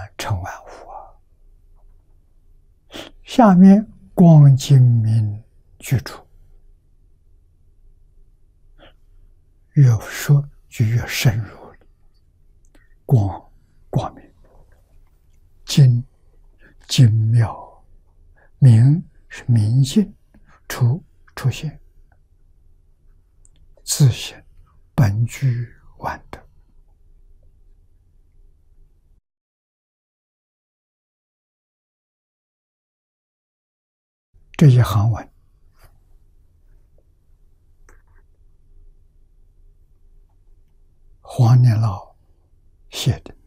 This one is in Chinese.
成万物啊。下面光精明具足，越说就越深入了。光明，精妙，明是明性，出现，自性本具万德。这一行文黄年老写的，